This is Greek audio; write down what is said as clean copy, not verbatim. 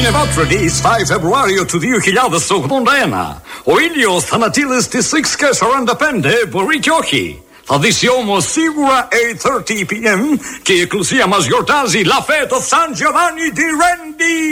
Ανεβάτρινη 5 Φεβρουάριο του 2081. Ο ήλιος θα ανατείλει στις 6:45, μπορεί και όχι. Θα δύσει όμως σίγουρα 8:30 p.m. και η εκκλησία μας γιορτάζει La Fête of San Giovanni di Rendi.